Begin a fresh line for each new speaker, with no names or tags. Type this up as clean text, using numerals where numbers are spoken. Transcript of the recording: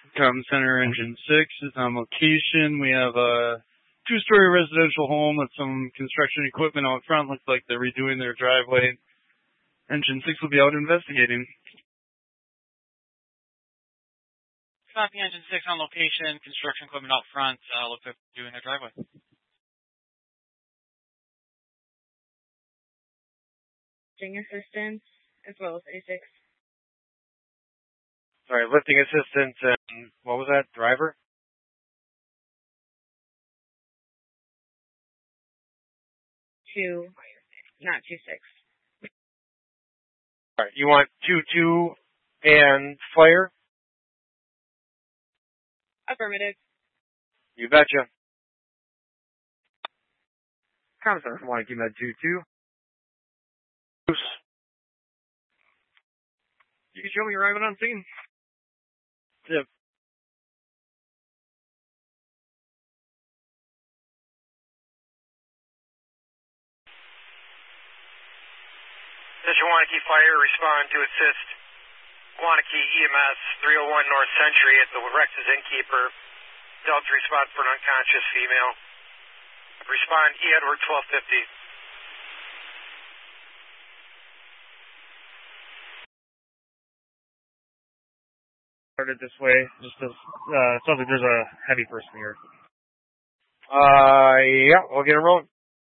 Com Center Engine 6 is on location. We have a two-story residential home with some construction equipment out front. Looks like they're redoing their driveway. Engine 6 will be out investigating.
Copy, Engine 6 on location. Construction equipment out front. Looks like they're doing their driveway.
Lifting assistance as well as A6.
Sorry, lifting assistance and what was that? Driver?
Not 2-6.
All right, you want 2-2 and flyer?
Affirmative.
You betcha. Com Center from Wanakee Med 2-2. You can show me arriving on scene. Yep.
Station Wanakee Fire, respond to assist Wanakee EMS 301 North Century at the Rex's Innkeeper. Delta respond for an unconscious female. Respond E. Edward 1250.
Started this way. Just sounds like there's a heavy person here. Yeah, we'll get him rolling.